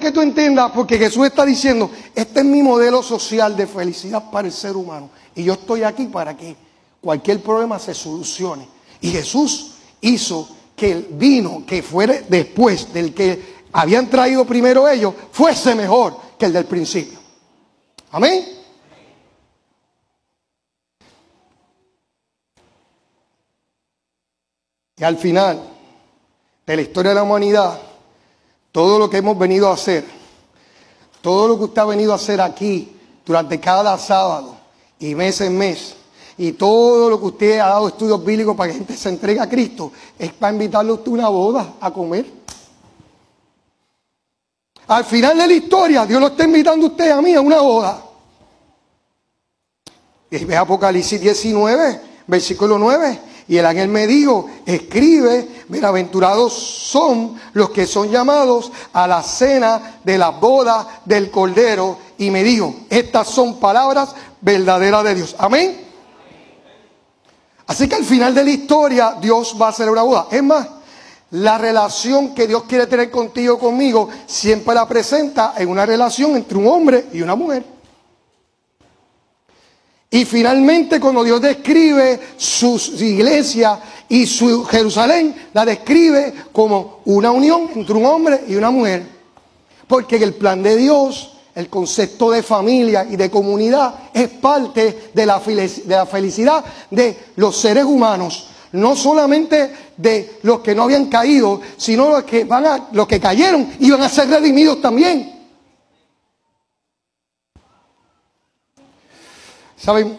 que tú entiendas, porque Jesús está diciendo, este es mi modelo social de felicidad para el ser humano. Y yo estoy aquí para que cualquier problema se solucione. Y Jesús hizo que el vino que fuera después del que habían traído primero ellos, fuese mejor que el del principio. Amén. Y al final de la historia de la humanidad, todo lo que hemos venido a hacer, todo lo que usted ha venido a hacer aquí durante cada sábado y mes en mes, y todo lo que usted ha dado estudios bíblicos para que la gente se entregue a Cristo, es para invitarle a usted a una boda a comer. Al final de la historia, Dios lo está invitando a usted y a mí a una boda. Y ve Apocalipsis 19, versículo 9. Y el ángel me dijo, escribe, bienaventurados son los que son llamados a la cena de la boda del Cordero. Y me dijo, estas son palabras verdaderas de Dios. Amén. Así que al final de la historia, Dios va a hacer una boda. Es más, la relación que Dios quiere tener contigo, conmigo, siempre la presenta en una relación entre un hombre y una mujer. Y finalmente, cuando Dios describe su iglesia y su Jerusalén, la describe como una unión entre un hombre y una mujer. Porque en el plan de Dios, el concepto de familia y de comunidad es parte de la felicidad de los seres humanos. No solamente de los que no habían caído, sino los que cayeron iban a ser redimidos también. ¿Saben?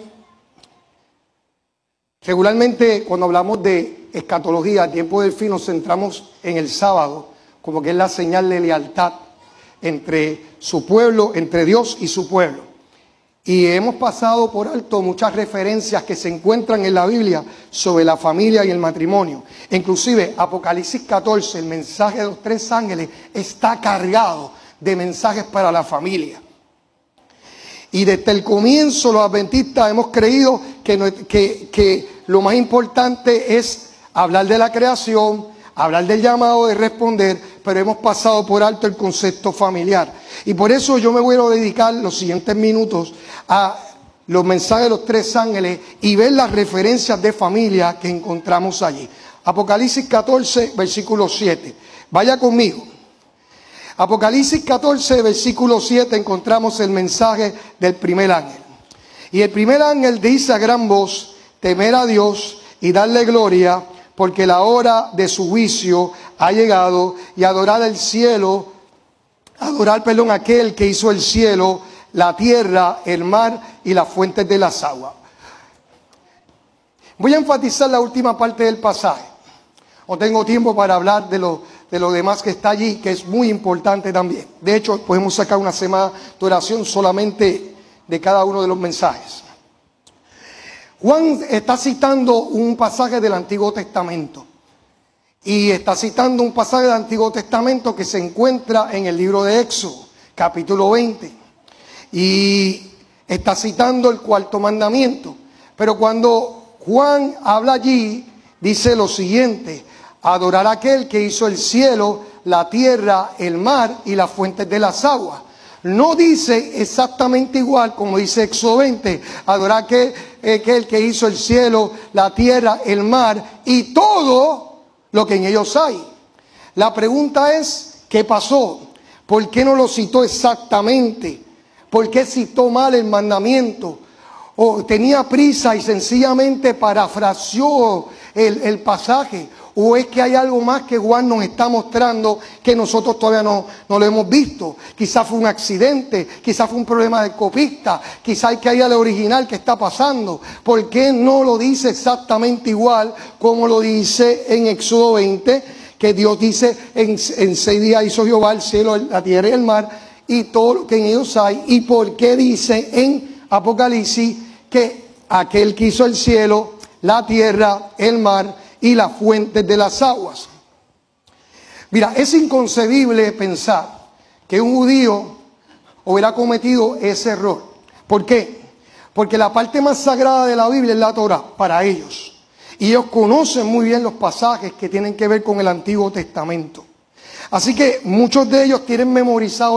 Regularmente cuando hablamos de escatología, tiempo del fin, nos centramos en el sábado, como que es la señal de lealtad entre su pueblo, entre Dios y su pueblo. Y hemos pasado por alto muchas referencias que se encuentran en la Biblia sobre la familia y el matrimonio. Inclusive Apocalipsis 14, el mensaje de los 3 ángeles, está cargado de mensajes para la familia. Y desde el comienzo los adventistas hemos creído que lo más importante es hablar de la creación, hablar del llamado de responder, pero hemos pasado por alto el concepto familiar. Y por eso yo me voy a dedicar los siguientes minutos a los mensajes de los 3 ángeles y ver las referencias de familia que encontramos allí. Apocalipsis 14, versículo 7. Vaya conmigo. Apocalipsis 14, versículo 7, encontramos el mensaje del primer ángel. Y el primer ángel dice a gran voz, temer a Dios y darle gloria, porque la hora de su juicio ha llegado, y adorar aquel que hizo el cielo, la tierra, el mar y las fuentes de las aguas. Voy a enfatizar la última parte del pasaje. No tengo tiempo para hablar de lo demás que está allí, que es muy importante también. De hecho, podemos sacar una semana de oración solamente de cada uno de los mensajes. Juan está citando un pasaje del Antiguo Testamento. Y está citando un pasaje del Antiguo Testamento que se encuentra en el libro de Éxodo, capítulo 20. Y está citando el 4º mandamiento. Pero cuando Juan habla allí, dice lo siguiente: adorar a aquel que hizo el cielo, la tierra, el mar y las fuentes de las aguas. No dice exactamente igual como dice Éxodo 20, adorar a aquel que hizo el cielo, la tierra, el mar y todo lo que en ellos hay. La pregunta es, ¿qué pasó? ¿Por qué no lo citó exactamente? ¿Por qué citó mal el mandamiento? ¿O tenía prisa y sencillamente parafraseó el pasaje? ¿O es que hay algo más que Juan nos está mostrando que nosotros todavía no lo hemos visto? Quizás fue un accidente, quizás fue un problema de copista, quizás hay que ir al original que está pasando. ¿Por qué no lo dice exactamente igual como lo dice en Éxodo 20? Que Dios dice, en 6 días hizo Jehová el cielo, la tierra y el mar y todo lo que en ellos hay. ¿Y por qué dice en Apocalipsis que aquel que hizo el cielo, la tierra, el mar y las fuentes de las aguas? Mira, es inconcebible pensar que un judío hubiera cometido ese error. ¿Por qué? Porque la parte más sagrada de la Biblia es la Torá para ellos. Y ellos conocen muy bien los pasajes que tienen que ver con el Antiguo Testamento. Así que muchos de ellos tienen memorizado